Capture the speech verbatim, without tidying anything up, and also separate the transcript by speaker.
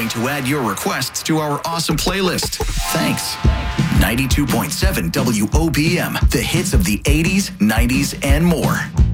Speaker 1: to add your requests to our awesome playlist. Thanks. ninety-two point seven W O P M, the hits of the eighties, nineties, and more.